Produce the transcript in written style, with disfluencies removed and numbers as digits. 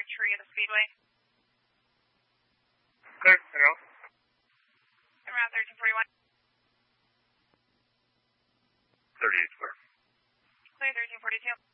tree at the Speedway. Clear, anyone else? Around 1341. 38 clear. Clear 1342.